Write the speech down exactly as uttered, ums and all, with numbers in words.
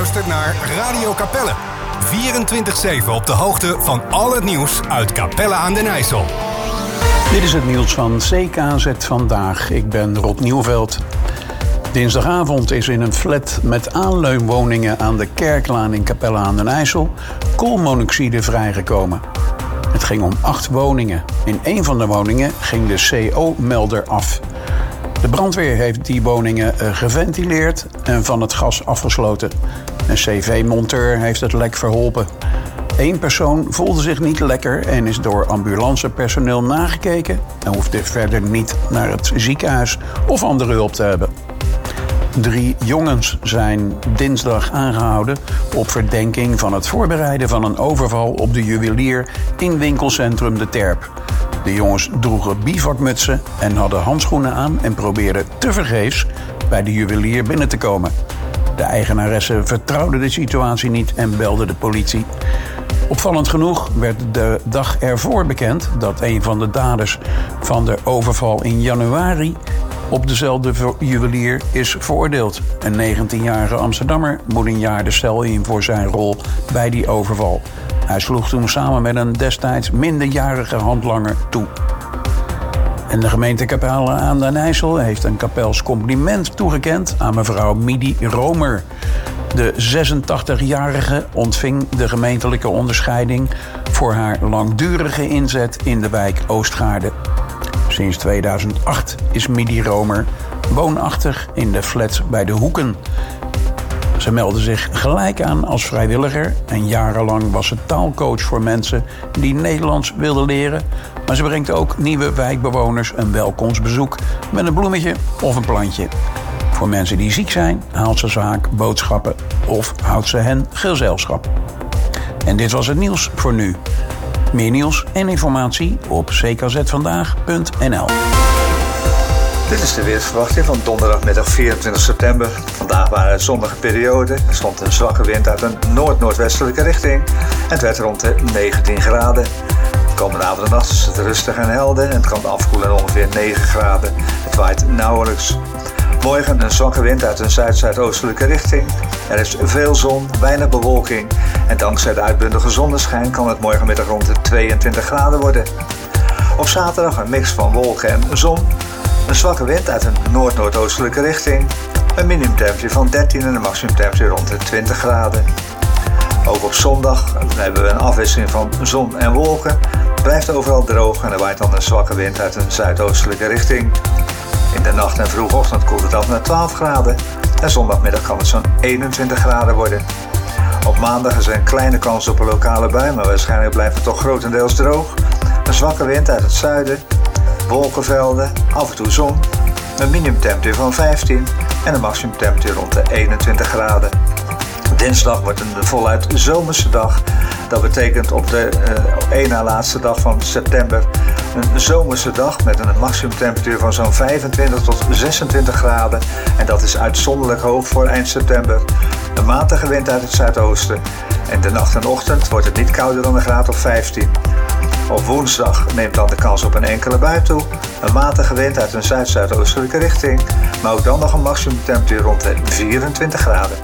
luistert naar Radio Capelle. vierentwintig zeven op de hoogte van al het nieuws uit Capelle aan den IJssel. Dit is het nieuws van C K Z Vandaag. Ik ben Rob Nieuwveld. Dinsdagavond is in een flat met aanleunwoningen aan de Kerklaan in Capelle aan den IJssel koolmonoxide vrijgekomen. Het ging om acht woningen. In één van de woningen ging de C O-melder af. De brandweer heeft die woningen geventileerd en van het gas afgesloten. Een C V-monteur heeft het lek verholpen. Eén persoon voelde zich niet lekker en is door ambulancepersoneel nagekeken en hoefde verder niet naar het ziekenhuis of andere hulp te hebben. Drie jongens zijn dinsdag aangehouden op verdenking van het voorbereiden van een overval op de juwelier in winkelcentrum De Terp. De jongens droegen bivakmutsen en hadden handschoenen aan en probeerden tevergeefs bij de juwelier binnen te komen. De eigenaresse vertrouwde de situatie niet en belde de politie. Opvallend genoeg werd de dag ervoor bekend dat een van de daders van de overval in januari op dezelfde juwelier is veroordeeld. Een negentienjarige Amsterdammer moet een jaar de cel in voor zijn rol bij die overval. Hij sloeg toen samen met een destijds minderjarige handlanger toe. En de gemeente Capelle aan den IJssel heeft een kapels compliment toegekend aan mevrouw Midi Romer. De zesentachtigjarige ontving de gemeentelijke onderscheiding voor haar langdurige inzet in de wijk Oostgaarde. Sinds tweeduizend acht is Midi Romer woonachtig in de flats bij de Hoeken. Ze meldde zich gelijk aan als vrijwilliger en jarenlang was ze taalcoach voor mensen die Nederlands wilden leren. Maar ze brengt ook nieuwe wijkbewoners een welkomstbezoek met een bloemetje of een plantje. Voor mensen die ziek zijn haalt ze zaak, boodschappen of houdt ze hen gezelschap. En dit was het nieuws voor nu. Meer nieuws en informatie op c k z vandaag punt n l. Dit is de weersverwachting van donderdagmiddag vierentwintig september. Vandaag waren het zonnige perioden. Er stond een zwakke wind uit een noord-noordwestelijke richting. En het werd rond de negentien graden. De komende avond en nacht is het rustig en helder. En het kan afkoelen naar ongeveer negen graden. Het waait nauwelijks. Morgen een zwakke wind uit een zuid-zuidoostelijke richting. Er is veel zon, weinig bewolking. En dankzij de uitbundige zonneschijn kan het morgenmiddag rond de tweeëntwintig graden worden. Op zaterdag een mix van wolken en zon. Een zwakke wind uit een noord-noordoostelijke richting. Een minimumtemperatuur van dertien en een maximumtemperatuur rond de twintig graden. Ook op zondag hebben we een afwisseling van zon en wolken. Het blijft overal droog en er waait dan een zwakke wind uit een zuidoostelijke richting. In de nacht en vroege ochtend koelt het af naar twaalf graden. En zondagmiddag kan het zo'n eenentwintig graden worden. Op maandag is er een kleine kans op een lokale bui, maar waarschijnlijk blijft het toch grotendeels droog. Een zwakke wind uit het zuiden. Wolkenvelden, af en toe zon, een minimumtemperatuur van vijftien en een maximumtemperatuur rond de eenentwintig graden. Dinsdag wordt een voluit zomerse dag. Dat betekent op de uh, één na laatste dag van september een zomerse dag met een maximumtemperatuur van zo'n vijfentwintig tot zesentwintig graden. En dat is uitzonderlijk hoog voor eind september. Een matige wind uit het zuidoosten. En de nacht en ochtend wordt het niet kouder dan een graad of vijftien. Op woensdag neemt dan de kans op een enkele bui toe. Een matige wind uit een zuid-zuidoostelijke richting. Maar ook dan nog een maximumtemperatuur rond de vierentwintig graden.